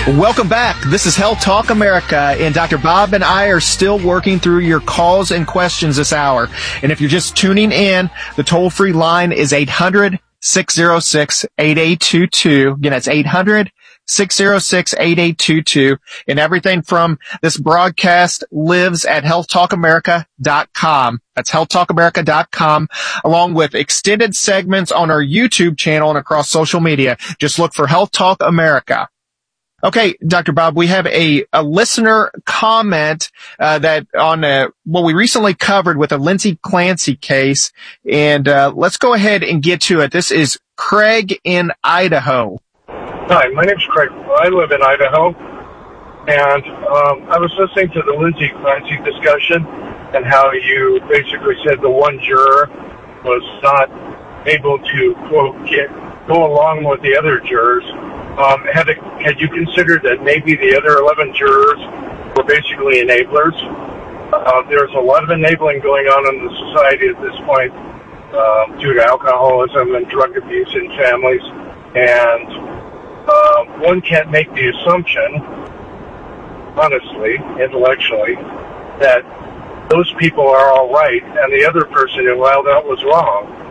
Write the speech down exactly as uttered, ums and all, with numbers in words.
Welcome back. This is Health Talk America, and Doctor Bob and I are still working through your calls and questions this hour. And if you're just tuning in, the toll-free line is eight hundred, six oh six, eight eight two two. Again, that's eight hundred, six oh six, eight eight two two. And everything from this broadcast lives at health talk america dot com. That's health talk america dot com, along with extended segments on our YouTube channel and across social media. Just look for Health Talk America. Okay, Doctor Bob, we have a, a listener comment uh, that on uh, what we recently covered with a Lindsay Clancy case, and uh, let's go ahead and get to it. This is Craig in Idaho. Hi, my name's Craig. I live in Idaho, and um, I was listening to the Lindsay Clancy discussion and how you basically said the one juror was not able to, quote, get, go along with the other jurors. Um, had, it, had you considered that maybe the other eleven jurors were basically enablers? Uh, there's a lot of enabling going on in the society at this point uh, due to alcoholism and drug abuse in families, and uh, one can't make the assumption, honestly, intellectually, that those people are all right and the other person who held out was wrong.